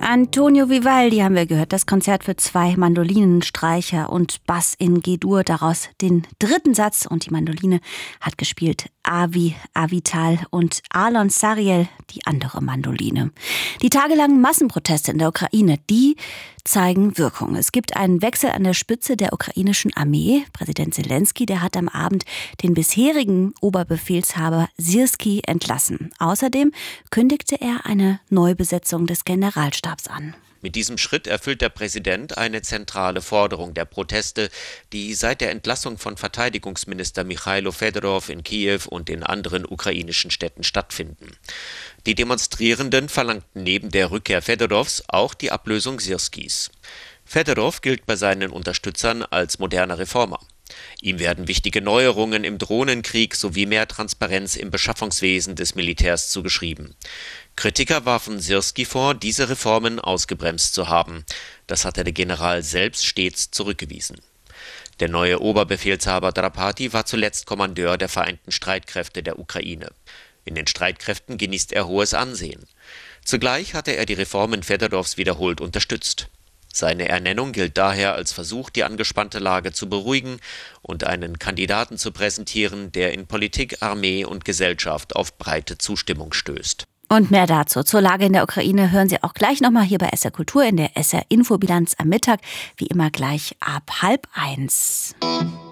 Antonio Vivaldi haben wir gehört, das Konzert für 2 Mandolinen, Streicher und Bass in G-Dur, daraus den 3. Satz, und die Mandoline hat gespielt Avi Avital und Alon Sariel, die andere Mandoline. Die tagelangen Massenproteste in der Ukraine, die zeigen Wirkung. Es gibt einen Wechsel an der Spitze der ukrainischen Armee. Präsident Selenskyj, der hat am Abend den bisherigen Oberbefehlshaber Syrskij entlassen. Außerdem kündigte er eine Neubesetzung des Generalstabs an. Mit diesem Schritt erfüllt der Präsident eine zentrale Forderung der Proteste, die seit der Entlassung von Verteidigungsminister Michailo Fedorov in Kiew und in anderen ukrainischen Städten stattfinden. Die Demonstrierenden verlangten neben der Rückkehr Fedorovs auch die Ablösung Syrskijs. Fedorov gilt bei seinen Unterstützern als moderner Reformer. Ihm werden wichtige Neuerungen im Drohnenkrieg sowie mehr Transparenz im Beschaffungswesen des Militärs zugeschrieben. Kritiker warfen Syrskij vor, diese Reformen ausgebremst zu haben. Das hatte der General selbst stets zurückgewiesen. Der neue Oberbefehlshaber Drapati war zuletzt Kommandeur der Vereinten Streitkräfte der Ukraine. In den Streitkräften genießt er hohes Ansehen. Zugleich hatte er die Reformen Fedorovs wiederholt unterstützt. Seine Ernennung gilt daher als Versuch, die angespannte Lage zu beruhigen und einen Kandidaten zu präsentieren, der in Politik, Armee und Gesellschaft auf breite Zustimmung stößt. Und mehr dazu zur Lage in der Ukraine hören Sie auch gleich nochmal hier bei SR Kultur in der SR Infobilanz am Mittag, wie immer gleich ab 12:30.